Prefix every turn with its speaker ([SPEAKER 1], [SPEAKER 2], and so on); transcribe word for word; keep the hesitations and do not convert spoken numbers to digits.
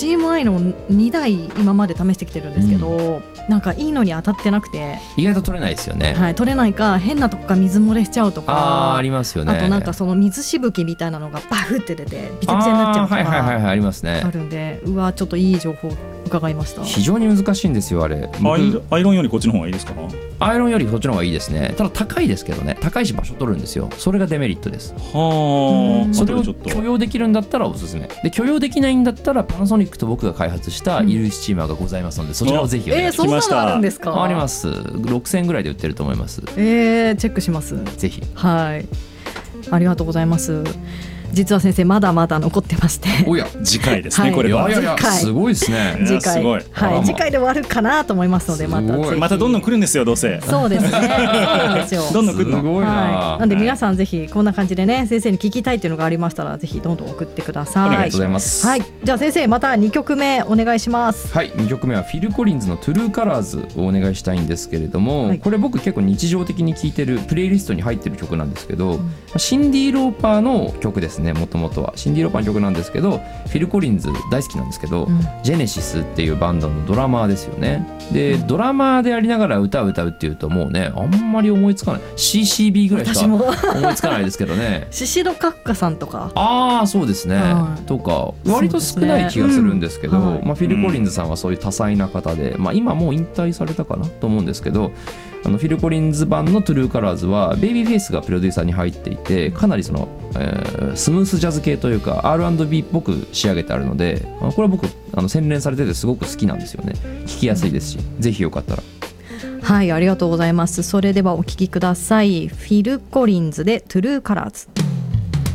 [SPEAKER 1] チームアイロンにだい今まで試してきてるんですけど、うん、なんかいいのに当たってなくて
[SPEAKER 2] 意外と取れないですよね。
[SPEAKER 1] はい、取れないか変なとこから水漏れしちゃうとか
[SPEAKER 2] あ, ありますよね。
[SPEAKER 1] あとなんかその水しぶきみたいなのがバフって出てビチャビチャになっちゃうとか
[SPEAKER 2] はいはいはいはいありますね。
[SPEAKER 1] あるんで、うわちょっといい情報伺いました。
[SPEAKER 2] 非常に難しいんですよあれ。
[SPEAKER 3] アイ, アイロンよりこっちの方がいいですか？
[SPEAKER 2] アイロンよりそっちの方がいいですね。ただ高いですけどね、高いし場所取るんですよ。それがデメリットです。
[SPEAKER 3] はあ。
[SPEAKER 2] それを許容できるんだったらおすすめで、許容できないんだったらパナソニックと僕が開発した衣類スチーマーがございますので、うん、そちらをぜひお願いします。
[SPEAKER 1] えー、そんなのあるんですか？
[SPEAKER 2] あります。ろくせんえんぐらいで売ってると思います。
[SPEAKER 1] えー、チェックします。
[SPEAKER 2] ぜひ。
[SPEAKER 1] はい、ありがとうございます。実は先生まだまだ残ってまして、
[SPEAKER 2] おや
[SPEAKER 3] 次回ですね、はい、これは。
[SPEAKER 2] いやいやいやすごいですね。
[SPEAKER 1] 次回、
[SPEAKER 3] はい、
[SPEAKER 1] 次回で終わるかなと思いますので、またぜひ
[SPEAKER 3] またどんどん来るんですよ、どうせ。
[SPEAKER 1] そうですね、そうなんですよ。
[SPEAKER 3] どんどん来るの。
[SPEAKER 2] すごいな、
[SPEAKER 1] はい、なんで皆さんぜひこんな感じでね、先生に聞きたいっていうのがありましたらぜひどんどん送ってください。
[SPEAKER 3] ありがとうございます。
[SPEAKER 1] はい、じゃあ先生またにきょくめお願いします。
[SPEAKER 2] はい、にきょくめはフィル・コリンズのトゥルーカラーズをお願いしたいんですけれども、はい、これ僕結構日常的に聴いてるプレイリストに入ってる曲なんですけど、うん、シンディ・ローパーの曲ですね。もともとはシンディ・ローパーの曲なんですけど、フィル・コリンズ大好きなんですけど、うん、ジェネシスっていうバンドのドラマーですよね。でドラマーでありながら歌を歌うっていうともうねあんまり思いつかない。 シーシービー ぐらいしか思いつかないですけどね。
[SPEAKER 1] シシドカフカさんとか、
[SPEAKER 2] ああそうですね、はい、とか割と少ない気がするんですけど、うんまあ、フィル・コリンズさんはそういう多彩な方で、まあ、今もう引退されたかなと思うんですけど、あのフィル・コリンズ版のトゥルーカラーズはベイビーフェイスがプロデューサーに入っていて、かなりその、えー、スムースジャズ系というか アールアンドビー っぽく仕上げてあるので、これは僕あの洗練されててすごく好きなんですよね。聴きやすいですし、ぜひよかったら。
[SPEAKER 1] はい、ありがとうございます。それではお聴きください。フィル・コリンズでトゥルーカラーズ。